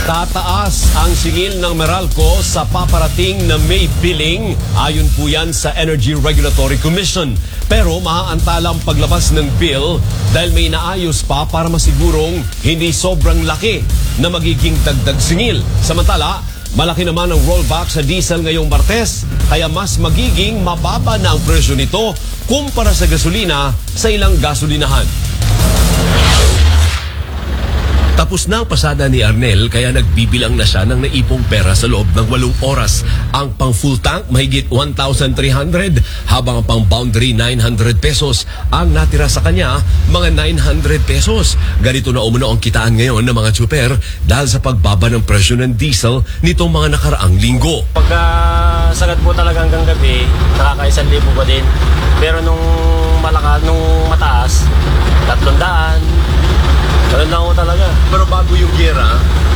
Tataas ang singil ng Meralco sa paparating na May billing, ayon po yan sa Energy Regulatory Commission. Pero maaantala ang paglabas ng bill dahil may naayos pa para masigurong hindi sobrang laki na magiging dagdag singil. Samantala, malaki naman ang rollback sa diesel ngayong Martes, kaya mas magiging mababa na ang presyo nito kumpara sa gasolina sa ilang gasolinahan. Tapos na ang pasada ni Arnel kaya nagbibilang na siya ng naipong pera sa loob ng 8 oras. Ang pang full tank mahigit 1,300 habang ang pang boundary 900 pesos. Ang natira sa kanya mga 900 pesos. Ganito na umano ang kitaan ngayon ng mga tsuper dahil sa pagbaba ng presyo ng diesel nitong mga nakaraang linggo. Pagka sagat po talaga hanggang gabi, nakaka-1,000 pa din. Pero nung mataas, 300. Ganun lang ako talaga. Pero bago yung gera,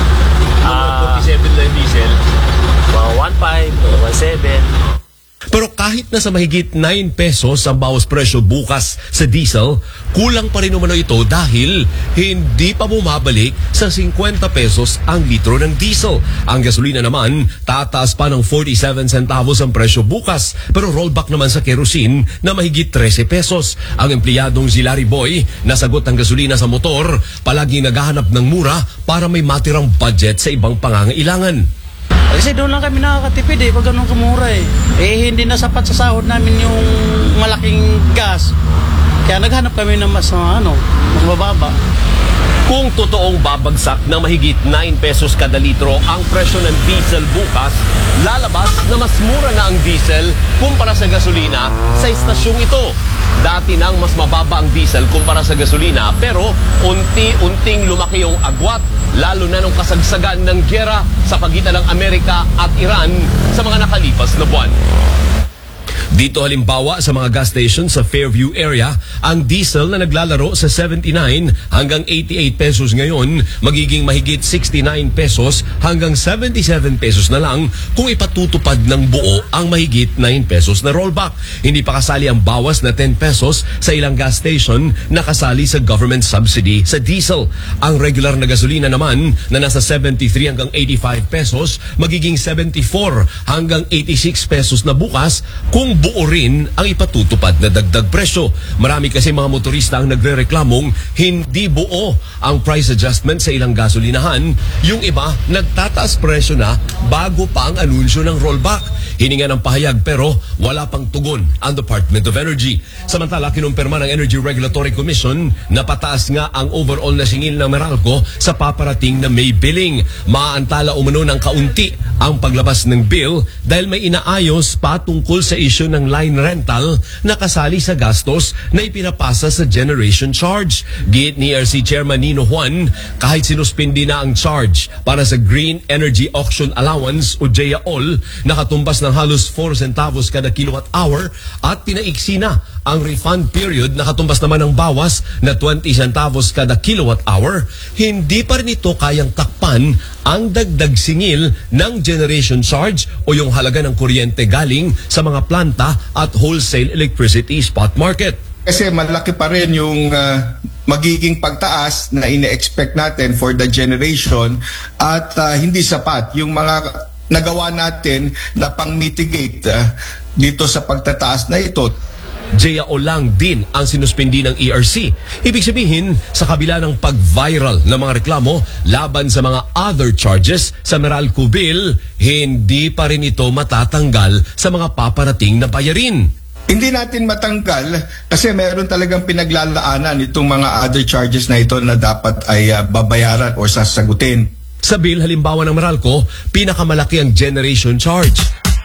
mga 47 na yung diesel, mga 1,500, 1,700. Pero kahit na sa mahigit 9 pesos ang bawas presyo bukas sa diesel, kulang pa rin umano ito dahil hindi pa bumabalik sa 50 pesos ang litro ng diesel. Ang gasolina naman, tataas pa ng 47 centavos ang presyo bukas, pero rollback naman sa kerosene na mahigit 13 pesos. Ang empleyadong si Larry Boy, nasagot ang gasolina sa motor, palagi naghahanap ng mura para may matirang budget sa ibang pangangailangan. Kasi doon lang kami nakakatipid pag ganun kamura hindi na sapat sa sahod namin yung malaking gas. Kaya naghanap kami ng mas mababa. Kung totoong babagsak na mahigit 9 pesos kada litro ang presyo ng diesel bukas, lalabas na mas mura na ang diesel kumpara sa gasolina sa istasyong ito. Dati nang mas mababa ang diesel kumpara sa gasolina, pero unti-unting lumaki yung agwat, lalo na nung kasagsagan ng giyera sa pagitan ng Amerika at Iran sa mga nakalipas na buwan. Dito halimbawa sa mga gas stations sa Fairview area, ang diesel na naglalaro sa 79 hanggang 88 pesos ngayon, magiging mahigit 69 pesos hanggang 77 pesos na lang kung ipatutupad ng buo ang mahigit 9 pesos na rollback. Hindi pa kasali ang bawas na 10 pesos sa ilang gas station na kasali sa government subsidy sa diesel. Ang regular na gasolina naman na nasa 73 hanggang 85 pesos, magiging 74 hanggang 86 pesos na bukas kung buo rin ang ipatutupad na dagdag presyo. Marami kasi mga motorista ang nagre-reklamong hindi buo ang price adjustment sa ilang gasolinahan. Yung iba, nagtataas presyo na bago pa ang anunsyo ng rollback. Hininga ng pahayag pero wala pang tugon ang Department of Energy. Samantala, kinumpirma ng Energy Regulatory Commission na pataas nga ang overall na singil ng Meralco sa paparating na May billing. Maaantala umano ng kaunti ang paglabas ng bill dahil may inaayos pa tungkol sa issue ng line rental na kasali sa gastos na ipinapasa sa generation charge. Giit ni ERC Chairman Nino Juan, kahit sinuspindi na ang charge para sa Green Energy Auction Allowance o GEAOL, nakatumbas ng halos 4 centavos kada kilowatt hour at pinaiksi na ang refund period, nakatumbas naman ng bawas na 20 centavos kada kilowatt hour, hindi pa rin ito kayang takpan ang dagdag singil ng generation charge o yung halaga ng kuryente galing sa mga planta at wholesale electricity spot market. Kasi malaki pa rin yung magiging pagtaas na ine-expect natin for the generation at hindi sapat yung mga nagawa natin na pang-mitigate dito sa pagtataas na ito. GEAOL lang din ang sinuspindi ng ERC. Ibig sabihin, sa kabila ng pag-viral ng mga reklamo laban sa mga other charges sa Meralco bill, hindi pa rin ito matatanggal sa mga paparating na bayarin. Hindi natin matanggal kasi meron talagang pinaglalaanan itong mga other charges na ito na dapat ay babayaran o sasagutin. Sa bill halimbawa ng Meralco, pinakamalaki ang generation charge.